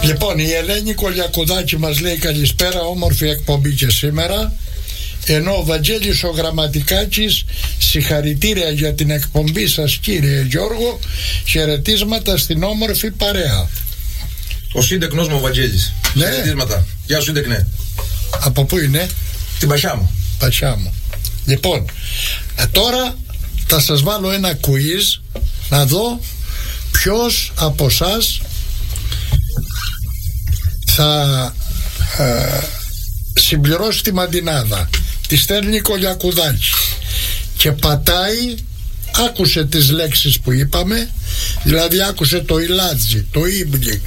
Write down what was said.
Λοιπόν, η Ελένη Κολιακουδάκη μας λέει καλησπέρα, όμορφη εκπομπή και σήμερα. Ενώ ο Βαγγέλης ο Γραμματικάκης, συγχαρητήρια για την εκπομπή σας κύριε Γιώργο, χαιρετίσματα στην όμορφη παρέα. Ο σύντεκνος μου ο Βαγγέλης. Ναι. Χαιρετίσματα. Γεια σου σύντεκνε. Από πού είναι? Την Πασιά μου. Πασιά μου. Λοιπόν, τώρα θα σας βάλω ένα quiz να δω ποιος από εσάς θα συμπληρώσει τη μαντινάδα. Τη στέλνει Κολιακουδάκη και πατάει, άκουσε τις λέξεις που είπαμε, δηλαδή άκουσε το ηλάτζι, το ίμπλι,